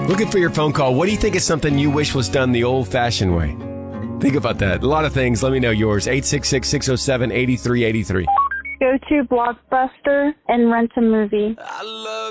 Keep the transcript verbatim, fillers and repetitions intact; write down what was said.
Looking for your phone call. What do you think is something you wish was done the old-fashioned way? Think about that. A lot of things. Let me know yours. eight six six, six oh seven, eight three eight three. Go to Blockbuster and rent a movie. I love